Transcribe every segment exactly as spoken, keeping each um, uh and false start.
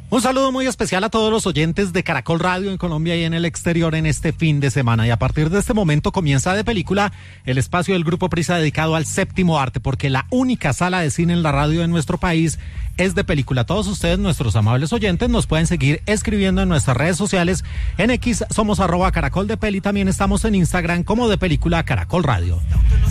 Un saludo muy especial a todos los oyentes de Caracol Radio en Colombia y en el exterior en este fin de semana. Y a partir de este momento comienza De Película, el espacio del Grupo Prisa dedicado al séptimo arte, porque la única sala de cine en la radio de nuestro país es De Película. Todos ustedes, nuestros amables oyentes, nos pueden seguir escribiendo en nuestras redes sociales. En X somos arroba Caracol de Peli, también estamos en Instagram como De Película Caracol Radio.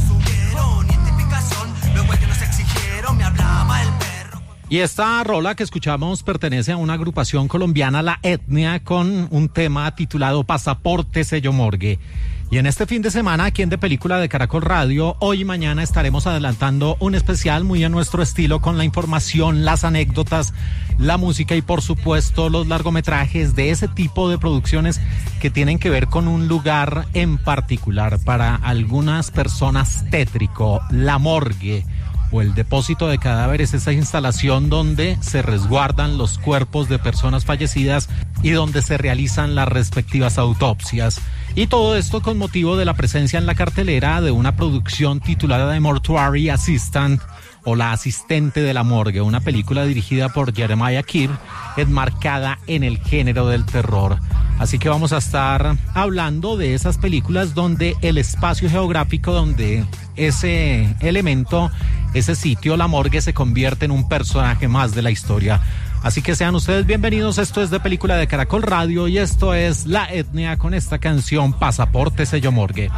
Y esta rola que escuchamos pertenece a una agrupación colombiana, La Etnia, con un tema titulado Pasaporte Sello Morgue. Y en este fin de semana, aquí en De Película de Caracol Radio, hoy y mañana estaremos adelantando un especial muy a nuestro estilo con la información, las anécdotas, la música y por supuesto los largometrajes de ese tipo de producciones que tienen que ver con un lugar en particular. Para algunas personas tétrico, la morgue o el depósito de cadáveres, esa instalación donde se resguardan los cuerpos de personas fallecidas y donde se realizan las respectivas autopsias. Y todo esto con motivo de la presencia en la cartelera de una producción titulada The Mortuary Assistant, o La Asistente de la Morgue, una película dirigida por Jeremiah Kidd, enmarcada en el género del terror. Así que vamos a estar hablando de esas películas donde el espacio geográfico, donde ese elemento, ese sitio, la morgue, se convierte en un personaje más de la historia. Así que sean ustedes bienvenidos. Esto es De Película de Caracol Radio y esto es La Etnia con esta canción Pasaporte Sello Morgue.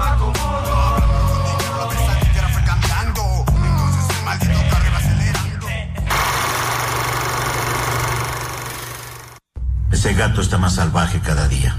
Ese gato está más salvaje cada día.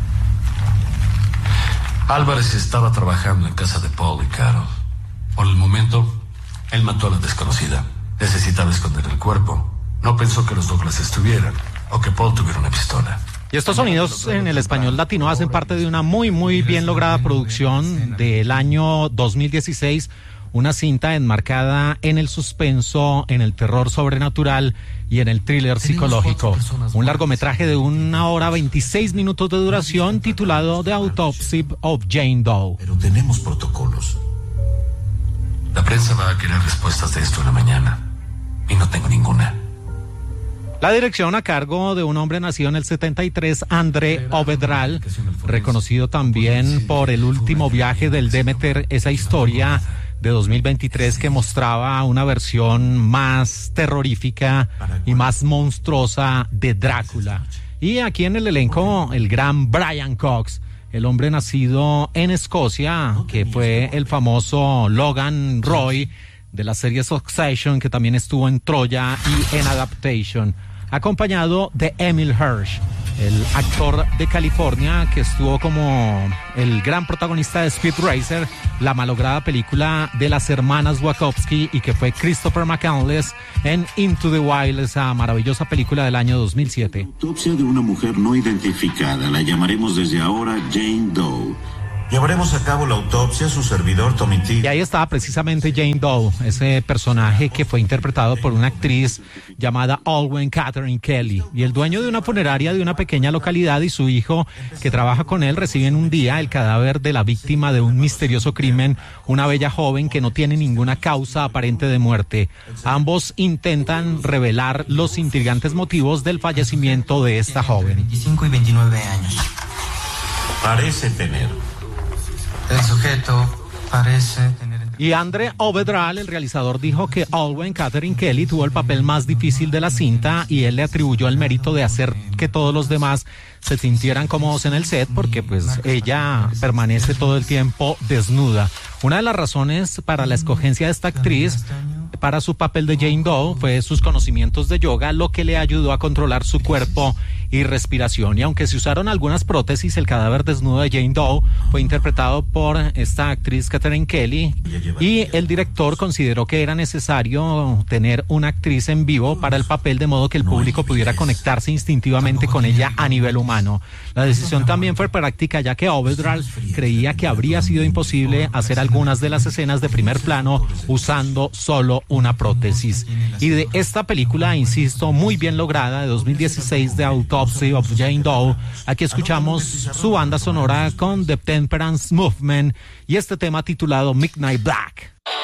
Álvarez estaba trabajando en casa de Paul y Carol. Por el momento, él mató a la desconocida. Necesitaba esconder el cuerpo. No pensó que los Douglas estuvieran o que Paul tuviera una pistola. Y estos sonidos en el español latino hacen parte de una muy muy bien lograda producción del año dos mil dieciséis, una cinta enmarcada en el suspenso, en el terror sobrenatural y en el thriller psicológico. Un largometraje de una hora veintiséis minutos de duración titulado The Autopsy of Jane Doe. Pero tenemos protocolos. La prensa va a querer respuestas de esto en la mañana y no tengo ninguna. La dirección a cargo de un hombre nacido en el setenta y tres, André Ovedral, reconocido también por El último viaje del Demeter, esa historia de dos mil veintitrés que mostraba una versión más terrorífica y más monstruosa de Drácula. Y aquí en el elenco, el gran Brian Cox, el hombre nacido en Escocia, que fue el famoso Logan Roy de la serie Succession, que también estuvo en Troya y en Adaptation, acompañado de Emil Hirsch, el actor de California que estuvo como el gran protagonista de Speed Racer, la malograda película de las hermanas Wachowski, y que fue Christopher McCandless en Into the Wild, esa maravillosa película del año dos mil siete. Autopsia de una mujer no identificada. La llamaremos desde ahora Jane Doe. Llevaremos a cabo la autopsia, su servidor Tommy T. Y ahí estaba precisamente Jane Doe, ese personaje que fue interpretado por una actriz llamada Alwyn Catherine Kelly. Y el dueño de una funeraria de una pequeña localidad y su hijo, que trabaja con él, reciben un día el cadáver de la víctima de un misterioso crimen, una bella joven que no tiene ninguna causa aparente de muerte. Ambos intentan revelar los intrigantes motivos del fallecimiento de esta joven. veinticinco y veintinueve años. Parece tener. El sujeto parece tener... Y André Ovedral, el realizador, dijo que Alwyn Catherine Kelly tuvo el papel más difícil de la cinta y él le atribuyó el mérito de hacer que todos los demás se sintieran cómodos en el set, porque pues ella permanece todo el tiempo desnuda. Una de las razones para la escogencia de esta actriz para su papel de Jane Doe fue sus conocimientos de yoga, lo que le ayudó a controlar su cuerpo y respiración. Y aunque se usaron algunas prótesis, el cadáver desnudo de Jane Doe fue interpretado por esta actriz Catherine Kelly, y el director consideró que era necesario tener una actriz en vivo para el papel, de modo que el público pudiera conectarse instintivamente con ella a nivel humano. La decisión también fue práctica, ya que Ovedral creía que habría sido imposible hacer algunas de las escenas de primer plano usando solo una prótesis. Y de esta película, insisto, muy bien lograda, de dos mil dieciséis, de Autopsy of Jane Doe, aquí escuchamos su banda sonora con The Temperance Movement y este tema titulado Midnight Black.